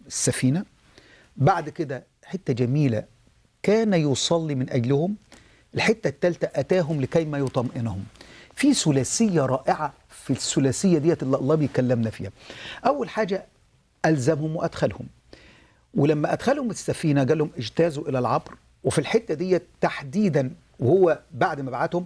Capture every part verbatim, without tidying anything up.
السفينة. بعد كده حتة جميلة، كان يصلي من أجلهم. الحتة الثالثة أتاهم لكي ما يطمئنهم. في ثلاثية رائعة في الثلاثية ديت اللي الله بيكلمنا فيها. أول حاجة ألزمهم وأدخلهم، ولما أدخلهم السفينة قال لهم اجتازوا إلى العبر. وفي الحتة ديت تحديدا وهو بعد ما بعتهم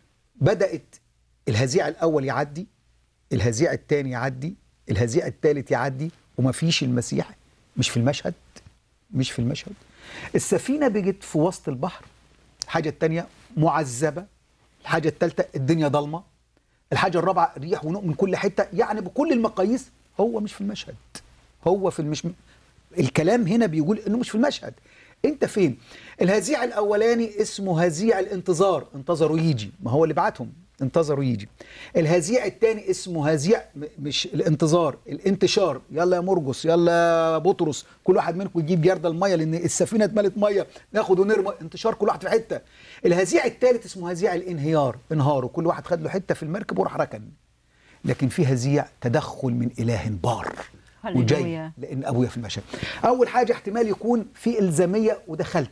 بدأت الهزيع الأول يعدي، الهزيع الثاني يعدي، الهزيع الثالث يعدي، وما فيش المسيح. مش في المشهد، مش في المشهد. السفينة بقت في وسط البحر. الحاجة الثانية معذبة. الحاجة الثالثة الدنيا ضلمة. الحاجة الرابعة ريح ونوء من كل حتة. يعني بكل المقاييس هو مش في المشهد، هو في المش... الكلام هنا بيقول انه مش في المشهد. انت فين؟ الهزيع الاولاني اسمه هزيع الانتظار، انتظروا يجي، ما هو اللي بعتهم انتظروا يجي. الهزيع الثاني اسمه هزيع مش الانتظار، الانتشار. يلا يا مرقس، يلا يا بطرس، كل واحد منكم يجيب جردل الميه لان السفينه اتملت ميه، ناخد ونرمي. انتشار، كل واحد في حته. الهزيع الثالث اسمه هزيع الانهيار، انهاروا، كل واحد خد له حته في المركب وراح ركن. لكن في هزيع تدخل من اله بار وجاي لان ابويا في المشهد. اول حاجه احتمال يكون في الزاميه، ودخلت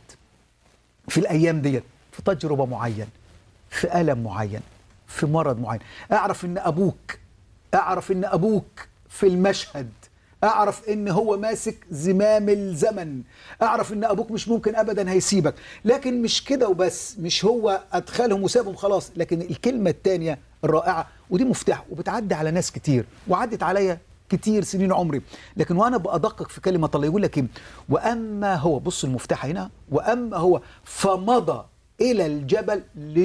في الايام ديت في تجربه معين، في الم معين، في مرض معين. اعرف ان ابوك اعرف ان ابوك في المشهد. اعرف ان هو ماسك زمام الزمن. اعرف ان ابوك مش ممكن ابدا هيسيبك. لكن مش كده وبس، مش هو ادخلهم وسابهم خلاص. لكن الكلمه الثانيه الرائعه، ودي مفتاح وبتعدي على ناس كتير وعدت عليا كتير سنين عمري، لكن وانا بأدقق في كلمه الله يقول لك ايه؟ واما هو، بص المفتاح هنا، واما هو فمضى الى الجبل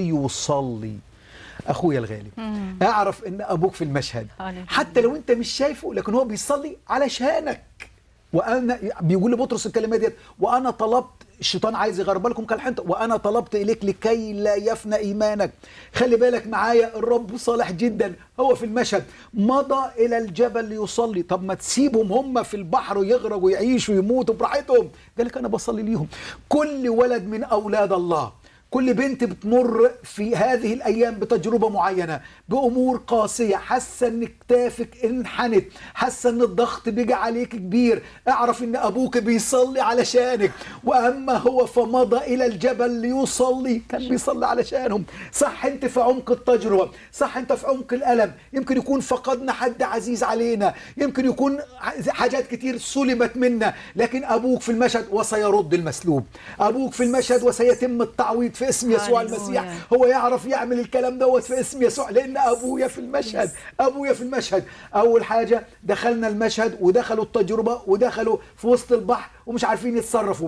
ليصلي. اخويا الغالي، مم. اعرف ان ابوك في المشهد حتى لو انت مش شايفه، لكن هو بيصلي علشانك. وانا بيقول لبطرس الكلمات ديت، وانا طلبت، الشيطان عايز يغرب لكم كالحنطه، وانا طلبت اليك لكي لا يفنى ايمانك. خلي بالك معايا، الرب صالح جدا، هو في المشهد. مضى الى الجبل ليصلي. طب ما تسيبهم هم في البحر ويغرقوا ويعيشوا ويموتوا براحتهم. قال لك انا بصلي ليهم. كل ولد من اولاد الله، كل بنت بتمر في هذه الأيام بتجربة معينة، بأمور قاسية، حاسة إن كتافك انحنت، حاسة إن الضغط بيجي عليك كبير، اعرف إن أبوك بيصلي علشانك. وأما هو فمضى إلى الجبل ليصلي، كان بيصلي علشانهم. صح أنت في عمق التجربة، صح أنت في عمق الألم، يمكن يكون فقدنا حد عزيز علينا، يمكن يكون حاجات كتير سلمت منا، لكن أبوك في المشهد وسيرد المسلوب. أبوك في المشهد وسيتم التعويض في اسم يسوع المسيح. هو يعرف يعمل الكلام دوت في اسم يسوع، لان ابويا في المشهد. ابويا في المشهد. اول حاجه دخلنا المشهد ودخلوا التجربه ودخلوا في وسط البحر ومش عارفين يتصرفوا.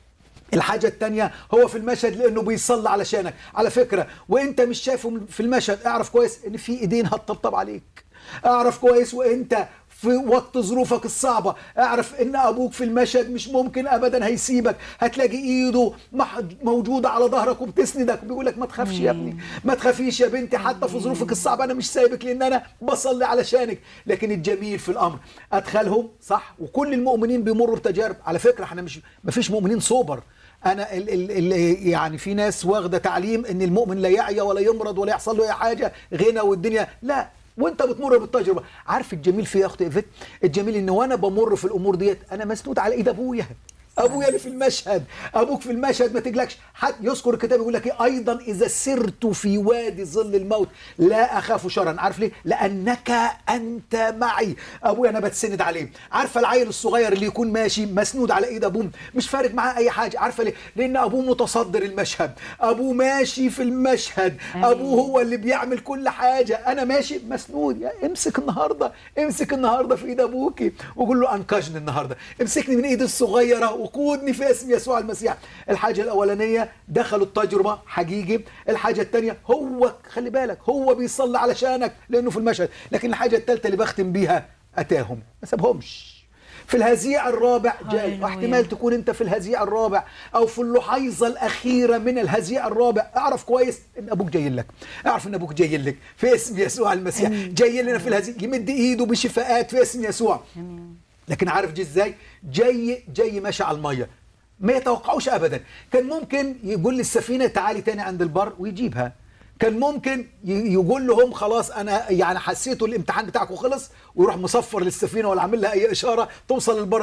الحاجة الثانية هو في المشهد لأنه بيصلي علشانك. على فكرة وإنت مش شايفه في المشهد، اعرف كويس إن في إيدين هتطبطب عليك. اعرف كويس وإنت في وقت ظروفك الصعبة، اعرف ان ابوك في المشهد مش ممكن ابدا هيسيبك. هتلاقي ايده موجودة على ظهرك وبتسندك وبيقولك ما تخافش يا ابني، ما تخافيش يا بنتي، حتى في ظروفك الصعبة انا مش سايبك لان انا بصلي علشانك. لكن الجميل في الامر ادخلهم صح، وكل المؤمنين بيمروا بتجارب. على فكرة احنا مش ما فيش مؤمنين سوبر. انا ال ال ال يعني في ناس واخده تعليم ان المؤمن لا يعيا ولا يمرض ولا يحصل له اي حاجة، غنى والدنيا، لا. وانت بتمر بالتجربه. عارف الجميل فيها يا اختي ايفيت؟ الجميل ان وانا بمر في الامور ديت انا مسنود على ايد ابويا. ابويا اللي في المشهد. ابوك في المشهد، ما تقلقش. حد يذكر الكتاب يقول لك ايه؟ ايضا اذا سرت في وادي ظل الموت لا اخاف شرا. عارف ليه؟ لانك انت معي. ابويا انا بتسند عليه. عارفه العيل الصغير اللي يكون ماشي مسنود على ايد ابوه مش فارق معاه اي حاجه. عارفه ليه؟ لان ابوه متصدر المشهد، ابوه ماشي في المشهد، ابوه هو اللي بيعمل كل حاجه. انا ماشي مسنود. يا امسك النهارده، امسك النهارده في ايد ابوكي وقول له انقذني النهارده، امسكني من ايدي الصغيره وقودني في اسم يسوع المسيح. الحاجة الأولانية دخلوا التجربة حقيقي. الحاجة الثانية هو خلي بالك هو بيصلي علشانك لأنه في المشهد. لكن الحاجة الثالثة اللي بختم بيها أتاهم، ما سابهمش. في الهزيع الرابع جاي، واحتمال تكون انت في الهزيع الرابع او في اللحيظة الأخيرة من الهزيع الرابع. اعرف كويس ان ابوك جاي لك، اعرف ان ابوك جاي لك في اسم يسوع المسيح. جاي لنا في الهزيع، يمد ايده بشفاءات في اسم يسوع. لكن عارف جه ازاي؟ جاي جاي ماشي على الميه، ما يتوقعوش ابدا. كان ممكن يقول للسفينه تعالي تاني عند البر ويجيبها. كان ممكن يقول لهم خلاص انا يعني حسيتوا الامتحان بتاعكم خلص، ويروح مصفر للسفينه ولا عامل لها اي اشاره توصل للبر